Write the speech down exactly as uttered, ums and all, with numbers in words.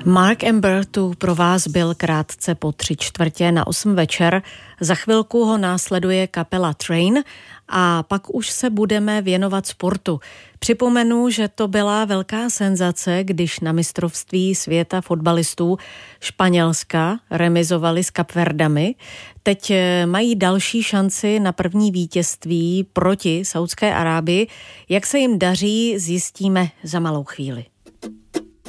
Mark Amber tu pro vás byl krátce po tři čtvrtě na osm večer. Za chvilku ho následuje kapela Train a pak už se budeme věnovat sportu. Připomenu, že to byla velká senzace, když na mistrovství světa fotbalistů Španělska remizovali s Kapverdami. Teď mají další šanci na první vítězství proti Saúdské Arábii. Jak se jim daří, zjistíme za malou chvíli.